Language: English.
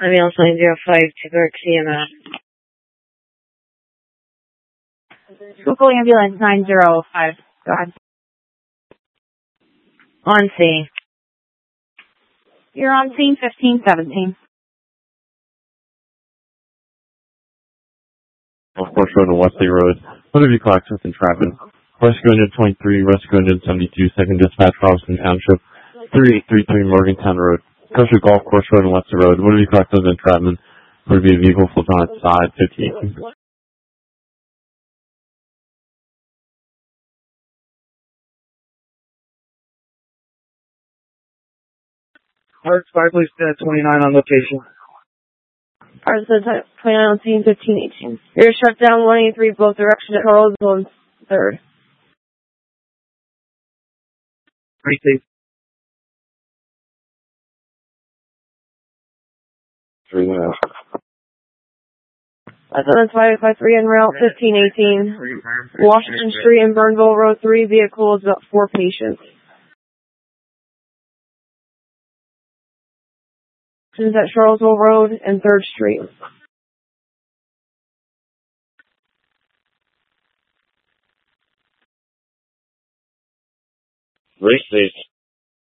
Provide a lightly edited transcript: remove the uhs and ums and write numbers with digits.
Ambulance 905 to Burke CMS. Local ambulance 905. Go ahead. On scene. You're on scene 1517. Of course, Road and Wesley Road. What have you call accidents and traffic? Rescue Engine 23, Rescue Engine 72, Second Dispatch, Robinson Township, 3833 Morgantown Road. Country Golf Course Road and Wesley Road. What have you call accidents and traffic? Would be a vehicle flipped on its side, 58. Hearts, fire police 29 on location. Hearts 29 on scene 1518. You're shut down 183 both directions at Charlesville and 3rd. Pretty safe. 3 now. That's 553 en route 1518. Washington Street and Burnville Road 3 vehicles, about 4 patients. This is at Charlesville Road and 3rd Street. Race station.